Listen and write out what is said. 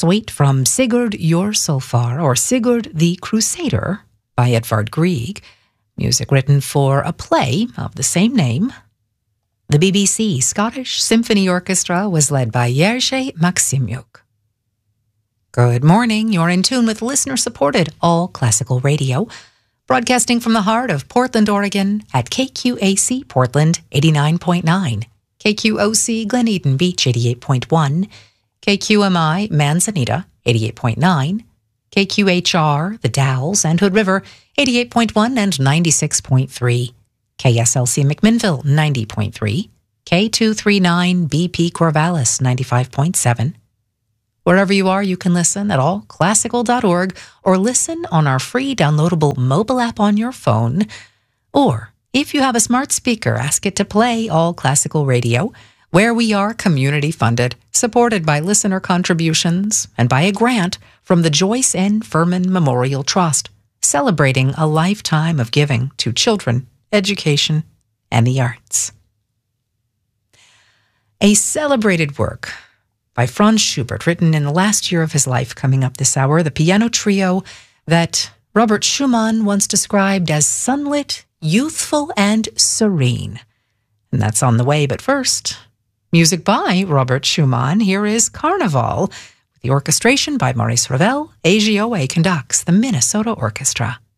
suite from Sigurd Jorsalfar, or Sigurd the Crusader, by Edvard Grieg, music written for a play of the same name. The BBC Scottish Symphony Orchestra was led by Jerzy Maksymuk. Good morning, you're in tune with listener-supported All Classical Radio, broadcasting from the heart of Portland, Oregon at KQAC Portland 89.9, KQOC Glen Eden Beach 88.1, KQMI Manzanita 88.9, KQHR The Dalles and Hood River 88.1 and 96.3, KSLC McMinnville 90.3, K239 BP Corvallis 95.7. Wherever you are, you can listen at allclassical.org or listen on our free downloadable mobile app on your phone. Or, if you have a smart speaker, ask it to play All Classical Radio, where we are community-funded, supported by listener contributions, and by a grant from the Joyce N. Furman Memorial Trust, celebrating a lifetime of giving to children, education, and the arts. A celebrated work by Franz Schubert, written in the last year of his life, coming up this hour, the piano trio that Robert Schumann once described as sunlit, youthful, and serene. And that's on the way, but first, music by Robert Schumann. Here is Carnival, with the orchestration by Maurice Ravel. AGOA conducts the Minnesota Orchestra.